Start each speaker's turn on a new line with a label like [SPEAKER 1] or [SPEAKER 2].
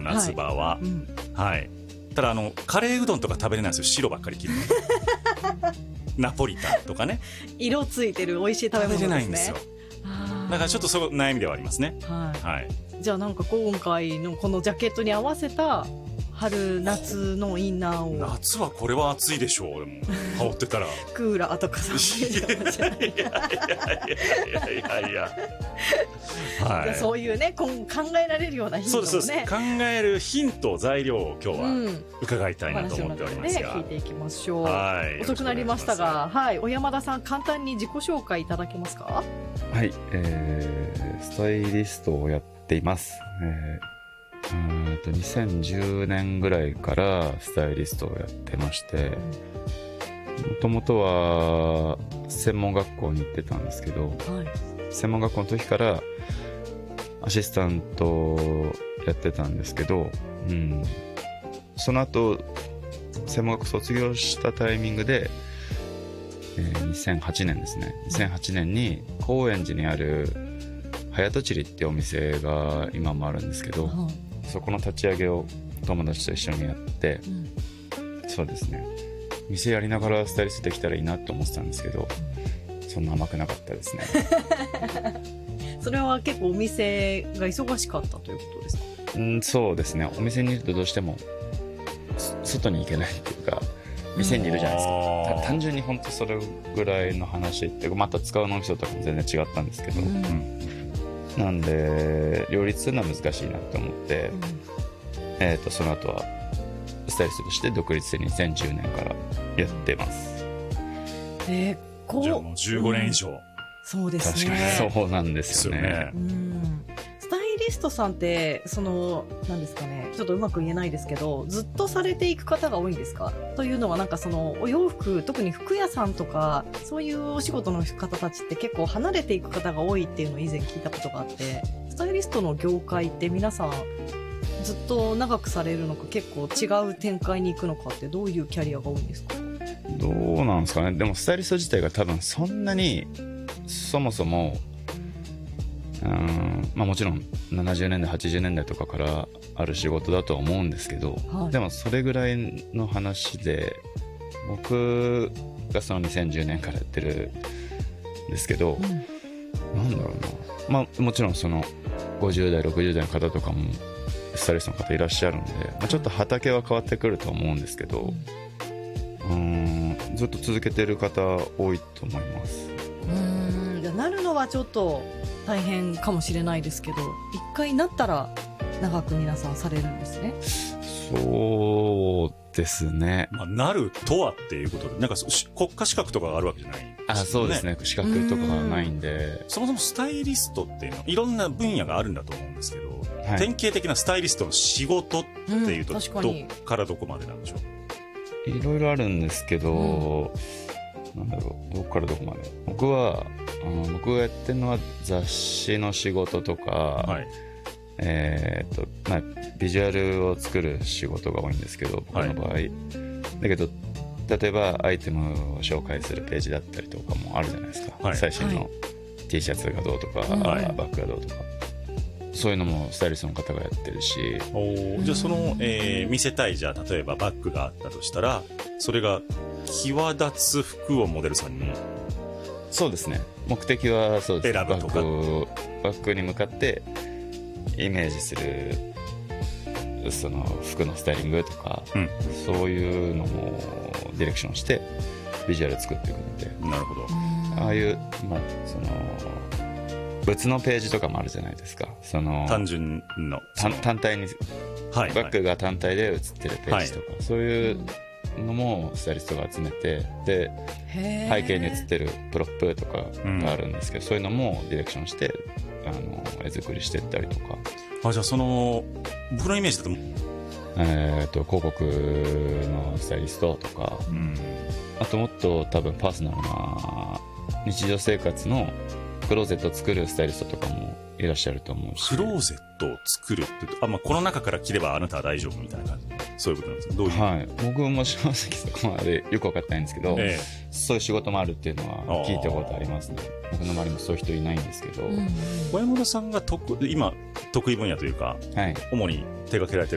[SPEAKER 1] 夏場は、
[SPEAKER 2] はい、うん、
[SPEAKER 1] はい、ただカレーうどんとか食べれないんですよ。白ばっかり切るナポリタンとかね、
[SPEAKER 2] 色ついてる美味しい食べ物ですね。
[SPEAKER 1] 食べれないんですよ。だからちょっとその悩みではありますね。
[SPEAKER 2] はい、
[SPEAKER 1] はい、
[SPEAKER 2] じゃあなんか今回のこのジャケットに合わせた春夏のインナーを。
[SPEAKER 1] 夏はこれは暑いでしょう。でも羽織ってたら
[SPEAKER 2] クーラーとかさ
[SPEAKER 1] いや、はい、
[SPEAKER 2] そういうね考えられるようなヒントをね、
[SPEAKER 1] そうです考えるヒント材料を今日は伺いたいなと思っておりますが、
[SPEAKER 2] 聞いていきましょう。
[SPEAKER 1] はい、
[SPEAKER 2] 遅くなりましたが、はい、小山田さん簡単に自己紹介いただけますか？
[SPEAKER 3] はい、スタイリストをやっています。2010年ぐらいからスタイリストをやってまして、もともとは専門学校に行ってたんですけど、はい、専門学校の時からアシスタントをやってたんですけど、うん、その後専門学校卒業したタイミングで、2008年ですね、2008年に高円寺にある早とちりっていうお店が今もあるんですけど、そこの立ち上げを友達と一緒にやって、そうですね、店やりながらスタイリストできたらいいなと思ってたんですけど、そんな甘くなかったですね
[SPEAKER 2] それは結構お店が忙しかったということですか？
[SPEAKER 3] そうですね、お店にいるとどうしても外に行けないっていうか、店にいるじゃないですか。単純に本当それぐらいの話って、また使う脳みそとかも全然違ったんですけど、なんで両立するのは難しいなと思って、その後はスタイリストとして独立で2010年からやってます。
[SPEAKER 1] じゃあもう15年以上、
[SPEAKER 2] そうですね。
[SPEAKER 3] 確かにそうなんですよね。
[SPEAKER 2] スタイリストさんって何ですかね、ちょっとうまく言えないですけど、ずっとされていく方が多いんですか？というのはなんかお洋服、特に服屋さんとかそういうお仕事の方たちって結構離れていく方が多いっていうのを以前聞いたことがあって、スタイリストの業界って皆さんずっと長くされるのか、結構違う展開に行くのかって、どういうキャリアが多いんですか？
[SPEAKER 3] どうなんですかね。でもスタイリスト自体が多分そんなにそもそももちろん70年代80年代とかからある仕事だとは思うんですけど、はい、でもそれぐらいの話で、僕がその2010年からやってるんですけど、なんだろうな、もちろんその50代60代の方とかもスタイリストの方いらっしゃるんで、ちょっと畑は変わってくると思うんですけど、ずっと続けてる方多いと思います。
[SPEAKER 2] なるのはちょっと大変かもしれないですけど、一回なったら長く皆さんされるんですね。
[SPEAKER 3] そうですね、
[SPEAKER 1] なるとはっていうことで、なんか国家資格とかがあるわけじゃないんですよね。
[SPEAKER 3] そうですね、資格とかがないんで、
[SPEAKER 1] そもそもスタイリストっていうのはいろんな分野があるんだと思うんですけど、典型的なスタイリストの仕事っていうと、どっからどこまでなんでしょう？
[SPEAKER 3] いろいろあるんですけど、なんだろう、どこからどこまで。僕がやってるのは雑誌の仕事とか、ビジュアルを作る仕事が多いんですけど、僕の場合、だけど例えばアイテムを紹介するページだったりとかもあるじゃないですか、最新の T シャツがどうとか、バッグがどうとか、そういうのもスタイリストの方がやってるし。
[SPEAKER 1] じゃあその、見せたい、じゃあ例えばバッグがあったとしたら、それが際立つ服をモデルさんに。
[SPEAKER 3] そうですね、目的はそうです。
[SPEAKER 1] 選ぶとか、
[SPEAKER 3] バッグに向かってイメージするその服のスタイリングとか、そういうのもディレクションしてビジュアル作っていくので。
[SPEAKER 1] なるほど。
[SPEAKER 3] ああいう、その別のページとかもあるじゃないですか。その
[SPEAKER 1] 単純の
[SPEAKER 3] 単体に、バッグが単体で写ってるページとか、そういうのもスタイリストが集めて、で背景に写ってるプロップとかがあるんですけど、そういうのもディレクションして絵作りしていったりとか。
[SPEAKER 1] じゃあその僕のイメージだと、
[SPEAKER 3] 広告のスタイリストとか、あともっと多分パーソナルな日常生活のクローゼットを作るスタイリストとかもいらっしゃると思うし。
[SPEAKER 1] クローゼットを作るってこの中から着ればあなたは大丈夫みたいな感じ、そういうことなんですか？どういう？
[SPEAKER 3] 僕も正直そこまでよく分かってないんですけど、そういう仕事もあるっていうのは聞いたことありますね。僕の周りもそういう人いないんですけど、
[SPEAKER 1] 小山田さんが今得意分野というか、主に手掛けられてる